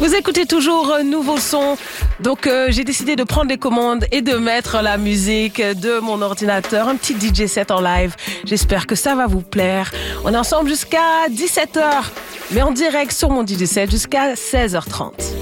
Vous écoutez toujours Nouveau Son. Donc, j'ai décidé de prendre les commandes et de mettre la musique de mon ordinateur. Un petit DJ set en live. J'espère que ça va vous plaire. On est ensemble jusqu'à 17h. Mais en direct sur mon DJ set jusqu'à 16h30.